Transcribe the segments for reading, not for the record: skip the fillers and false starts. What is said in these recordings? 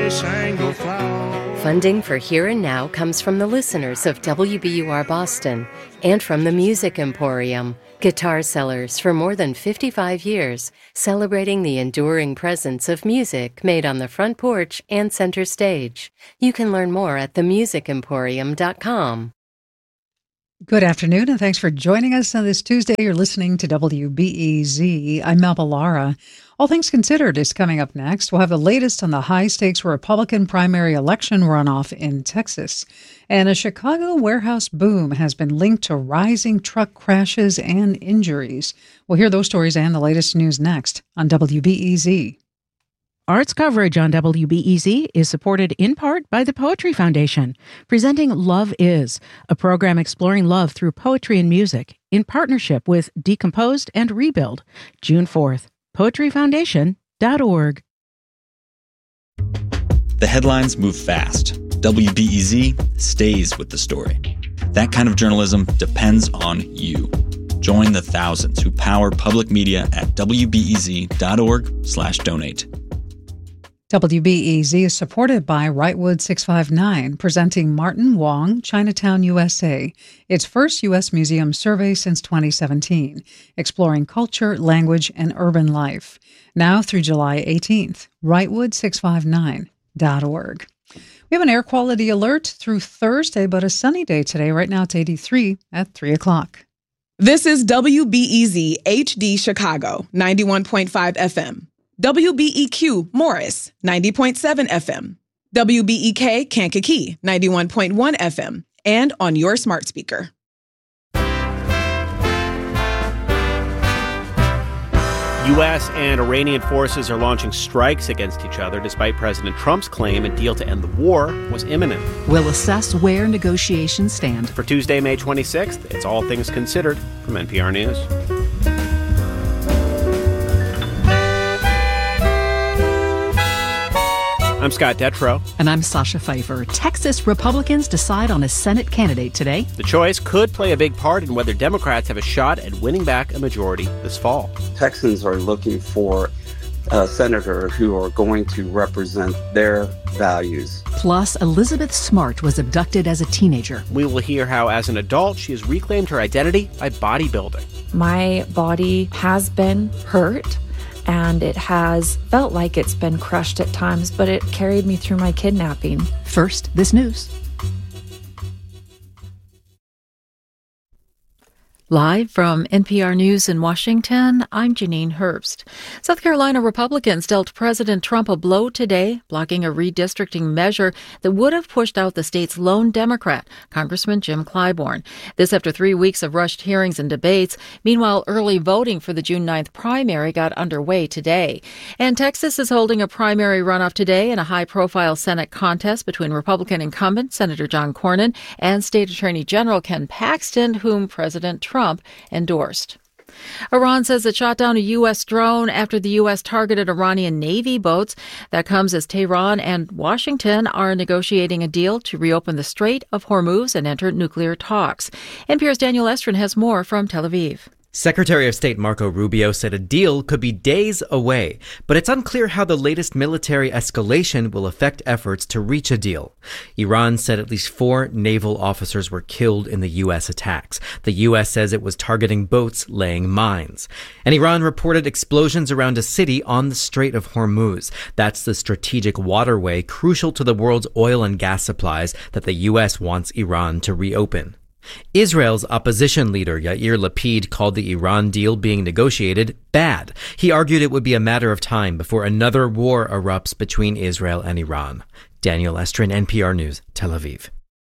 single flower. Funding for Here and Now comes from the listeners of WBUR Boston and from the Music Emporium, guitar sellers for more than 55 years, celebrating the enduring presence of music made on the front porch and center stage. You can learn more at themusicemporium.com. Good afternoon, and thanks for joining us on this Tuesday. You're listening to WBEZ. I'm Melba Lara. All Things Considered is coming up next. We'll have the latest on the high-stakes Republican primary election runoff in Texas. And a Chicago warehouse boom has been linked to rising truck crashes and injuries. We'll hear those stories and the latest news next on WBEZ. Arts coverage on WBEZ is supported in part by the Poetry Foundation, presenting Love Is, a program exploring love through poetry and music, in partnership with Decomposed and Rebuild, June 4th. PoetryFoundation.org. The headlines move fast. WBEZ stays with the story. That kind of journalism depends on you. Join the thousands who power public media at WBEZ.org/donate. WBEZ is supported by Wrightwood 659, presenting Martin Wong, Chinatown, USA, its first U.S. museum survey since 2017, exploring culture, language, and urban life. Now through July 18th, Wrightwood659.org. We have an air quality alert through Thursday, but a sunny day today. Right now it's 83 at 3 o'clock. This is WBEZ HD Chicago, 91.5 FM. WBEQ Morris, 90.7 FM. WBEK Kankakee, 91.1 FM. And on your smart speaker. U.S. and Iranian forces are launching strikes against each other despite President Trump's claim a deal to end the war was imminent. We'll assess where negotiations stand. For Tuesday, May 26th, it's All Things Considered from NPR News. I'm Scott Detrow. And I'm Sasha Pfeiffer. Texas Republicans decide on a Senate candidate today. The choice could play a big part in whether Democrats have a shot at winning back a majority this fall. Texans are looking for a senator who are going to represent their values. Plus, Elizabeth Smart was abducted as a teenager. We will hear how, as an adult, she has reclaimed her identity by bodybuilding. My body has been hurt. And it has felt like it's been crushed at times, but it carried me through my kidnapping. First, this news. Live from NPR News in Washington, I'm Janine Herbst. South Carolina Republicans dealt President Trump a blow today, blocking a redistricting measure that would have pushed out the state's lone Democrat, Congressman Jim Clyburn. This after 3 weeks of rushed hearings and debates. Meanwhile, early voting for the June 9th primary got underway today. And Texas is holding a primary runoff today in a high-profile Senate contest between Republican incumbent Senator John Cornyn and State Attorney General Ken Paxton, whom President Trump endorsed. Iran says it shot down a U.S. drone after the U.S. targeted Iranian Navy boats. That comes as Tehran and Washington are negotiating a deal to reopen the Strait of Hormuz and enter nuclear talks. NPR's Daniel Estrin has more from Tel Aviv. Secretary of State Marco Rubio said a deal could be days away, but it's unclear how the latest military escalation will affect efforts to reach a deal. Iran said at least 4 naval officers were killed in the U.S. attacks. The U.S. says it was targeting boats laying mines. And Iran reported explosions around a city on the Strait of Hormuz. That's the strategic waterway crucial to the world's oil and gas supplies that the U.S. wants Iran to reopen. Israel's opposition leader Yair Lapid called the Iran deal being negotiated bad. He argued it would be a matter of time before another war erupts between Israel and Iran. Daniel Estrin, NPR News, Tel Aviv.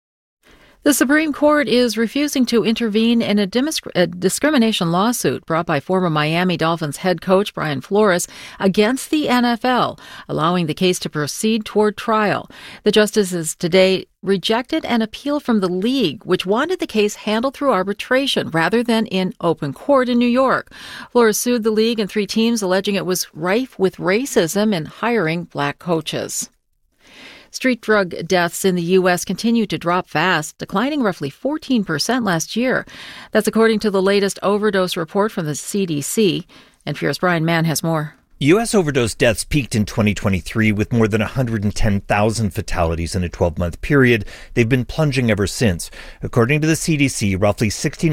The Supreme Court is refusing to intervene in a discrimination lawsuit brought by former Miami Dolphins head coach Brian Flores against the NFL, allowing the case to proceed toward trial. The justices today rejected an appeal from the league, which wanted the case handled through arbitration rather than in open court in New York. Flores sued the league and 3 teams, alleging it was rife with racism in hiring black coaches. Street drug deaths in the U.S. continue to drop fast, declining roughly 14% last year. That's according to the latest overdose report from the CDC. NPR's Brian Mann has more. U.S. overdose deaths peaked in 2023 with more than 110,000 fatalities in a 12-month period. They've been plunging ever since. According to the CDC, roughly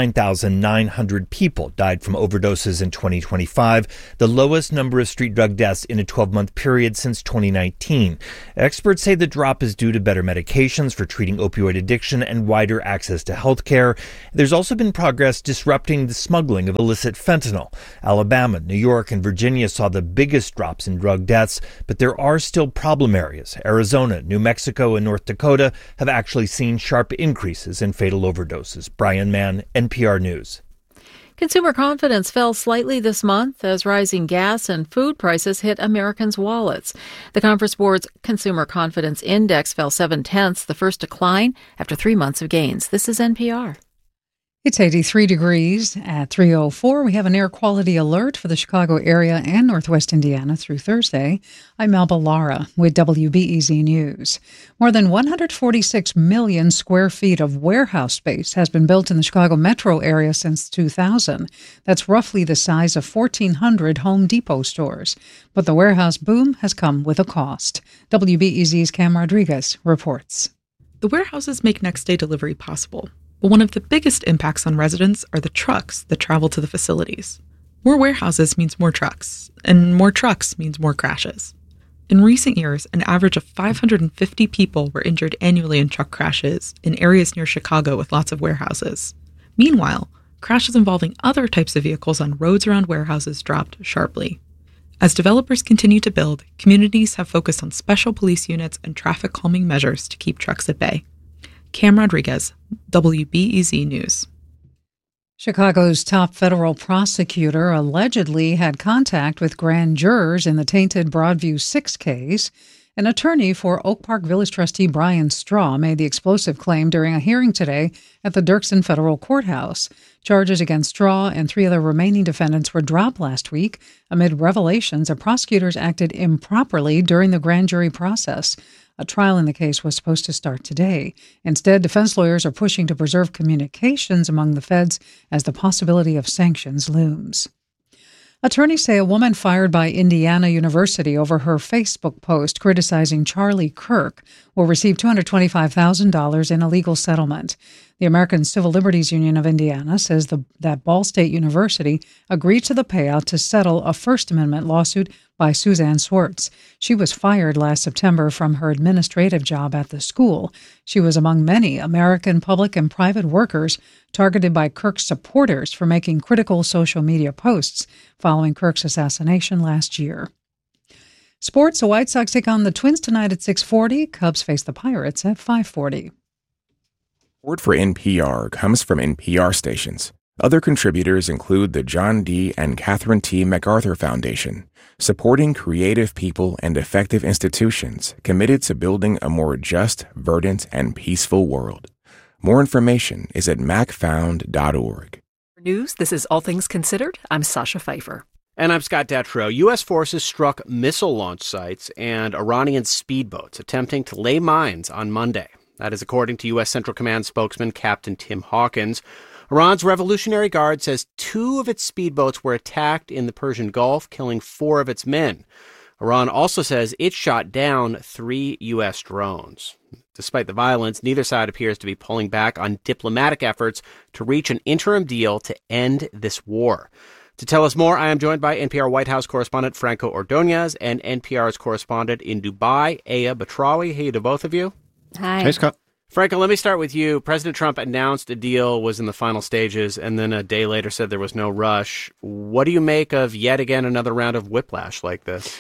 69,900 people died from overdoses in 2025, the lowest number of street drug deaths in a 12-month period since 2019. Experts say the drop is due to better medications for treating opioid addiction and wider access to health care. There's also been progress disrupting the smuggling of illicit fentanyl. Alabama, New York, and Virginia saw the biggest drops in drug deaths, but there are still problem areas. Arizona, New Mexico, and North Dakota have actually seen sharp increases in fatal overdoses. Brian Mann, NPR News. Consumer confidence fell slightly this month as rising gas and food prices hit Americans' wallets. The Conference Board's Consumer Confidence Index fell 0.7, the first decline after 3 months of gains. This is NPR. It's 83 degrees at 3:04. We have an air quality alert for the Chicago area and Northwest Indiana through Thursday. I'm Melba Lara with WBEZ News. More than 146 million square feet of warehouse space has been built in the Chicago metro area since 2000. That's roughly the size of 1,400 Home Depot stores. But the warehouse boom has come with a cost. WBEZ's Cam Rodriguez reports. The warehouses make next-day delivery possible. But one of the biggest impacts on residents are the trucks that travel to the facilities. More warehouses means more trucks, and more trucks means more crashes. In recent years, an average of 550 people were injured annually in truck crashes in areas near Chicago with lots of warehouses. Meanwhile, crashes involving other types of vehicles on roads around warehouses dropped sharply. As developers continue to build, communities have focused on special police units and traffic calming measures to keep trucks at bay. Cam Rodriguez, WBEZ News. Chicago's top federal prosecutor allegedly had contact with grand jurors in the tainted Broadview 6 case. An attorney for Oak Park Village trustee Brian Straw made the explosive claim during a hearing today at the Dirksen Federal Courthouse. Charges against Straw and 3 other remaining defendants were dropped last week amid revelations that prosecutors acted improperly during the grand jury process. A trial in the case was supposed to start today. Instead, defense lawyers are pushing to preserve communications among the feds as the possibility of sanctions looms. Attorneys say a woman fired by Indiana University over her Facebook post criticizing Charlie Kirk will receive $225,000 in a legal settlement. The American Civil Liberties Union of Indiana says that Ball State University agreed to the payout to settle a First Amendment lawsuit by Suzanne Swartz. She was fired last September from her administrative job at the school. She was among many American public and private workers targeted by Kirk's supporters for making critical social media posts following Kirk's assassination last year. Sports, the White Sox take on the Twins tonight at 6:40. Cubs face the Pirates at 5:40. Support for NPR comes from NPR stations. Other contributors include the John D. and Catherine T. MacArthur Foundation, supporting creative people and effective institutions committed to building a more just, verdant, and peaceful world. More information is at macfound.org. For news, this is All Things Considered. I'm Sasha Pfeiffer. And I'm Scott Detrow. U.S. forces struck missile launch sites and Iranian speedboats attempting to lay mines on Monday. That is according to U.S. Central Command spokesman Captain Tim Hawkins. Iran's Revolutionary Guard says 2 of its speedboats were attacked in the Persian Gulf, killing 4 of its men. Iran also says it shot down 3 U.S. drones. Despite the violence, neither side appears to be pulling back on diplomatic efforts to reach an interim deal to end this war. To tell us more, I am joined by NPR White House correspondent Franco Ordonez and NPR's correspondent in Dubai, Aya Batrawi. Hey to both of you. Hi. Hey, Scott. Franco, let me start with you. President Trump announced a deal was in the final stages and then a day later said there was no rush. What do you make of yet again another round of whiplash like this?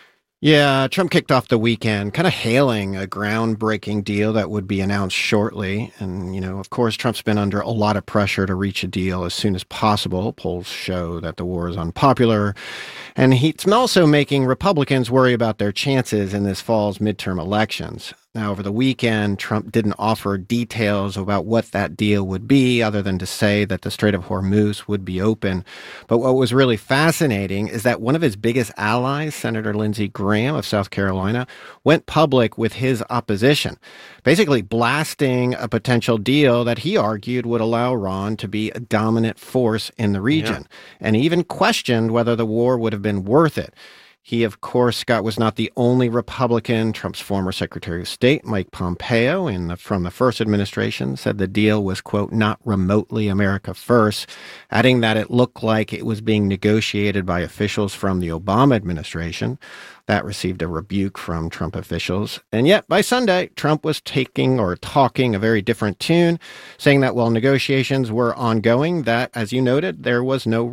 Yeah, Trump kicked off the weekend kind of hailing a groundbreaking deal that would be announced shortly. And, of course, Trump's been under a lot of pressure to reach a deal as soon as possible. Polls show that the war is unpopular. And he's also making Republicans worry about their chances in this fall's midterm elections. Now, over the weekend, Trump didn't offer details about what that deal would be other than to say that the Strait of Hormuz would be open. But what was really fascinating is that one of his biggest allies, Senator Lindsey Graham of South Carolina, went public with his opposition, basically blasting a potential deal that he argued would allow Iran to be a dominant force in the region, and even questioned whether the war would have been worth it. He, of course, Scott, was not the only Republican. Trump's former Secretary of State, Mike Pompeo, from the first administration, said the deal was, quote, not remotely America first, adding that it looked like it was being negotiated by officials from the Obama administration. That received a rebuke from Trump officials. And yet, by Sunday, Trump was talking a very different tune, saying that while negotiations were ongoing, that, as you noted, there was no